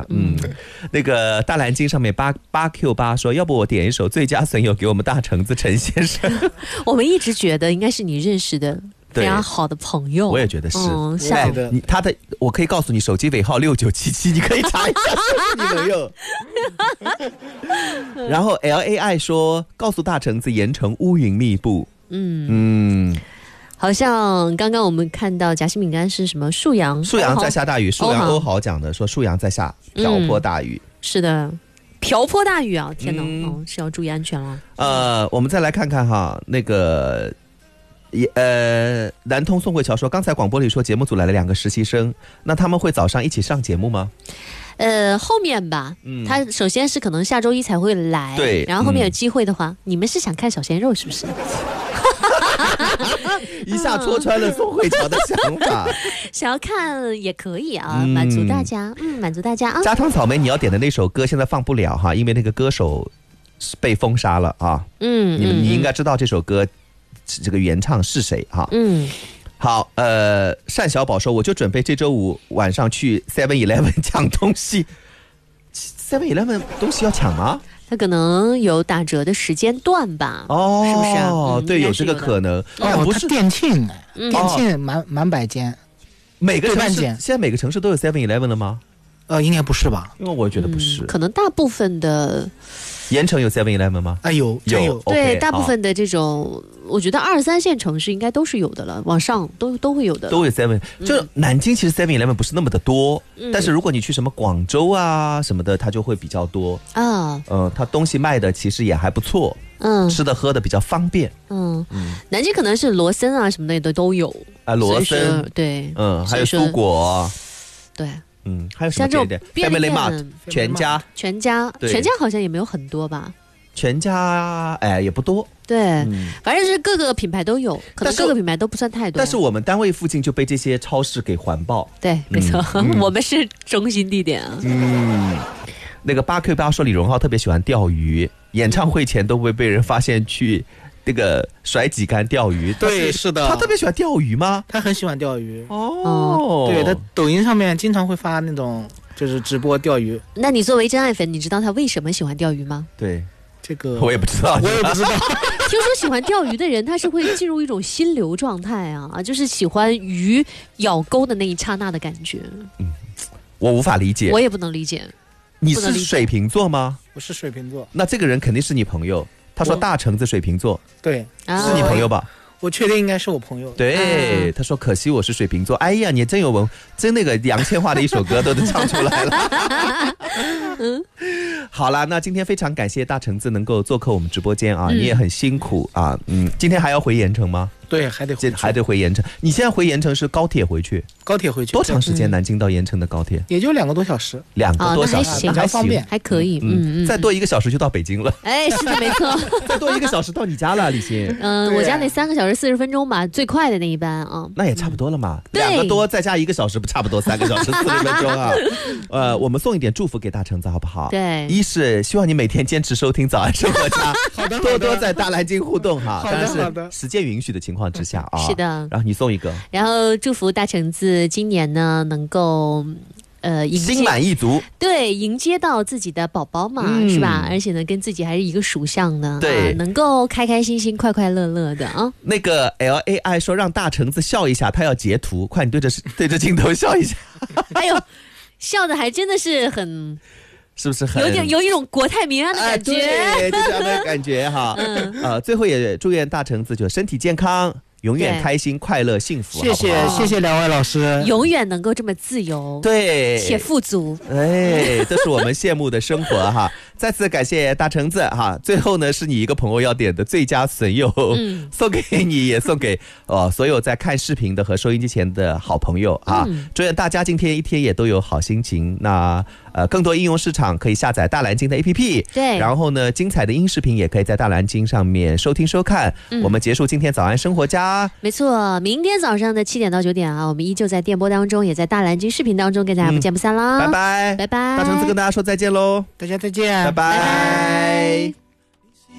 那个大蓝鲸上面8Q8说，要不我点一首《最佳损友》给我们大橙子陈先生。 我们一直觉得应该是你认识的非常好的朋友， 我也觉得是。 像他的，我可以告诉你手机尾号6977，你可以查一下是你朋友。然后 LAI 说，告诉大橙子盐城乌云密布。 好像刚刚我们看到夹心饼干是什么沭阳在下大雨，沭阳欧豪讲的说沭阳在下瓢泼大雨。 是的，瓢泼大雨啊！天哪，是要注意安全了。 我们再来看看哈，那个南通宋慧乔说，刚才广播里说节目组来了2个实习生，那他们会早上一起上节目吗？ 后面吧，他首先是可能下周1才会来， 对， 然后后面有机会的话，你们是想看小鲜肉是不是？ 一下戳穿了宋慧乔的想法。 想要看也可以啊，满足大家，满足大家啊。 加糖草莓你要点的那首歌现在放不了哈，因为那个歌手被封杀了啊。你应该知道这首歌这个原唱是谁哈。好，单小宝说，我就准备这周5晚上去 7-Eleven 抢东西。7-Eleven 东西要抢吗？ 它可能有打折的时间段吧？是不是？ 对，有这个可能。 不是店庆，店庆满百间， 每个城市现在每个城市都有 7-Eleven 了吗？ 应该不是吧？ 因为我觉得不是， 可能大部分的。 盐城有 7-Eleven 吗？ 有。 对，大部分的这种，我觉得2、3线城市应该都是有的了，往上都会有的， 都有 7-Eleven。就南京其实 7-Eleven 不是那么的多，但是如果你去什么广州啊什么的，它就会比较多啊。它东西卖的其实也还不错，吃的喝的比较方便。 南京可能是罗森啊什么的都有啊，罗森对， 还有苏果， 对。 还有什么这种？Family Mart 全家好像也没有很多吧？ 全家也不多。 对，反正是各个品牌都有，可能各个品牌都不算太多。 但是我们单位附近就被这些超市给环抱。 对，没错，我们是中心地点啊。 那个8Q8说李荣浩特别喜欢钓鱼，演唱会前都会被人发现去那个甩几竿钓鱼。 对，是的。 他特别喜欢钓鱼吗？ 他很喜欢钓鱼。对，他抖音上面经常会发那种就是直播钓鱼。 那你作为真爱粉，你知道他为什么喜欢钓鱼吗？ 对， 这个我也不知道。 听说喜欢钓鱼的人，他是会进入一种心流状态啊，就是喜欢鱼咬钩的那一刹那的感觉。 我无法理解， 我也不能理解。 你是水瓶座吗？ 我是水瓶座。 那这个人肯定是你朋友。他说大橙子水瓶座， 对， 是你朋友吧？ 我确定应该是我朋友。 对，他说可惜我是水瓶座。哎呀，你真有文，真那个杨千嬅的一首歌都能唱出来了。好啦，那今天非常感谢大橙子能够做客我们直播间啊，你也很辛苦啊。今天还要回盐城吗？ 对，还得回盐城。你现在回盐城是高铁回去？ 高铁回去。 多长时间？南京到盐城的高铁也就2个多小时。 2个多小时， 比较方便， 还可以。 再多1个小时就到北京了。 是的，没错。 再多1个小时到你家了，李欣。 我家那3个小时40分钟吧，最快的那一班啊。 那也差不多了嘛。2个多再加1个小时，不差不多3个小时40分钟啊。我们送一点祝福给大橙子好不好？ 对。 一是希望你每天坚持收听早安生活家，多多在大蓝鲸互动哈。当然是时间允许的情况之下啊。 是的。 然后你送一个。 然后祝福大橙子今年呢能够心满意足， 对，迎接到自己的宝宝嘛，是吧？而且呢，跟自己还是一个属相的， 对， 能够开开心心、快快乐乐的啊。 那个 LAI 说让大橙子笑一下，他要截图，快你对着镜头笑一下。 哎呦，笑的还真的是很。 是不是很有一种国泰民安的感觉？ 对，就这样的感觉哈。最后也祝愿大橙子就身体健康。永远开心、快乐、幸福。 谢谢2位老师， 永远能够这么自由， 对， 且富足。 这是我们羡慕的生活哈。再次感谢大橙子哈。最后呢，是你一个朋友要点的最佳损友，送给你，也送给所有在看视频的和收音机前的好朋友啊。祝愿大家今天一天也都有好心情。那更多应用市场可以下载大蓝鲸的 APP， 对， 然后呢，精彩的音视频也可以在大蓝鲸上面收听收看。我们结束今天早安生活家， 没错，明天早上的7点到9点啊，我们依旧在电波当中，也在大蓝鲸视频当中跟大家不见不散啦。 拜拜， 拜拜， 大橙子跟大家说再见喽， 大家再见， 拜拜。